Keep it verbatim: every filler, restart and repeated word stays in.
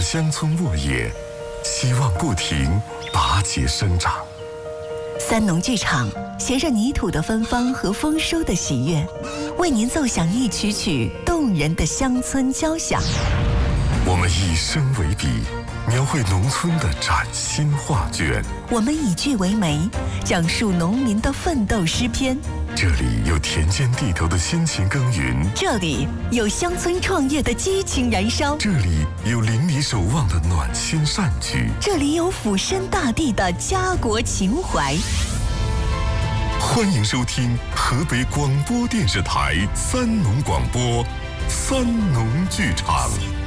乡村沃野，希望不停拔节生长。 三农剧场携着泥土的芬芳和丰收的喜悦，为您奏响一曲曲动人的乡村交响。 我们以声为笔，描绘农村的崭新画卷。 我们以句为媒，讲述农民的奋斗诗篇。 这里有田间地头的辛勤耕耘， 这里有乡村创业的激情燃烧， 这里有邻里守望的暖心善举， 这里有俯身大地的家国情怀。 欢迎收听河北广播电视台三农广播三农剧场。